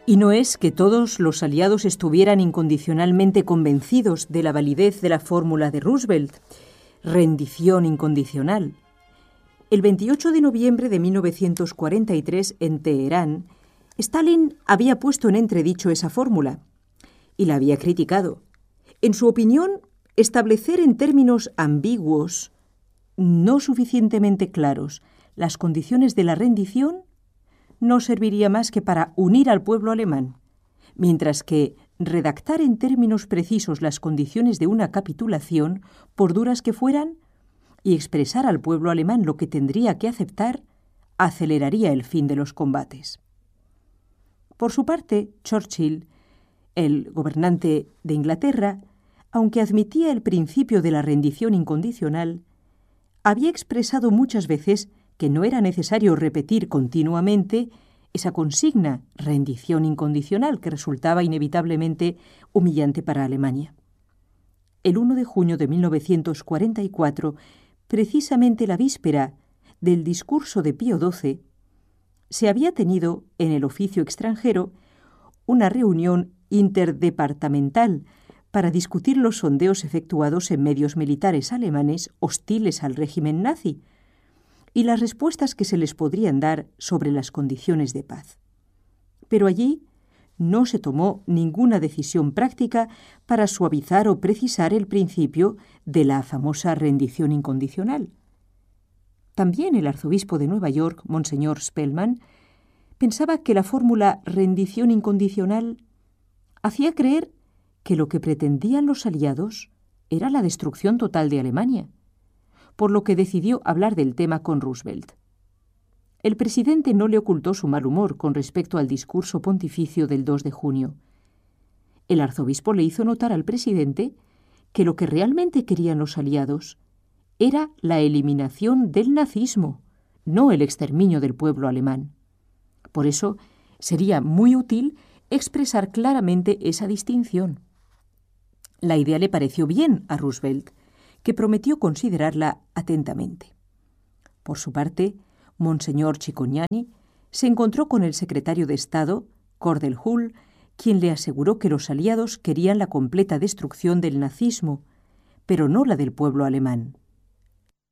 Y no es que todos los aliados estuvieran incondicionalmente convencidos de la validez de la fórmula de Roosevelt, rendición incondicional. El 28 de noviembre de 1943, en Teherán, Stalin había puesto en entredicho esa fórmula y la había criticado. En su opinión, establecer en términos ambiguos, no suficientemente claros, las condiciones de la rendición no serviría más que para unir al pueblo alemán, mientras que redactar en términos precisos las condiciones de una capitulación, por duras que fueran, y expresar al pueblo alemán lo que tendría que aceptar, aceleraría el fin de los combates. Por su parte, Churchill, el gobernante de Inglaterra, aunque admitía el principio de la rendición incondicional, había expresado muchas veces que no era necesario repetir continuamente esa consigna, rendición incondicional, que resultaba inevitablemente humillante para Alemania. El 1 de junio de 1944, precisamente la víspera del discurso de Pío XII, se había tenido en el oficio extranjero una reunión interdepartamental para discutir los sondeos efectuados en medios militares alemanes hostiles al régimen nazi y las respuestas que se les podrían dar sobre las condiciones de paz. Pero allí no se tomó ninguna decisión práctica para suavizar o precisar el principio de la famosa rendición incondicional. También el arzobispo de Nueva York, Monseñor Spellman, pensaba que la fórmula rendición incondicional hacía creer que lo que pretendían los aliados era la destrucción total de Alemania, por lo que decidió hablar del tema con Roosevelt. El presidente no le ocultó su mal humor con respecto al discurso pontificio del 2 de junio. El arzobispo le hizo notar al presidente que lo que realmente querían los aliados era la eliminación del nazismo, no el exterminio del pueblo alemán. Por eso sería muy útil expresar claramente esa distinción. La idea le pareció bien a Roosevelt, que prometió considerarla atentamente. Por su parte, Monseñor Cicognani se encontró con el secretario de Estado, Cordell Hull, quien le aseguró que los aliados querían la completa destrucción del nazismo, pero no la del pueblo alemán.